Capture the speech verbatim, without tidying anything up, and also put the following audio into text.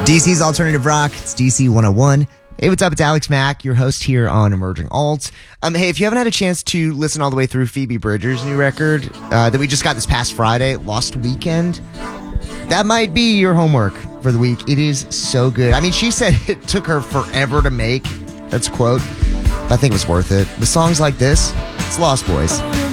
D C's Alternative Rock. It's D C one oh one. Hey, what's up? It's Alex Mack, your host here on Emerging Alt. Um, hey, if you haven't had a chance to listen all the way through Phoebe Bridgers' new record uh, that we just got this past Friday, Lost Weekend, that might be your homework for the week. It is so good. I mean, she said it took her forever to make. That's a quote. I think it was worth it. With songs like this, it's Lost Boys.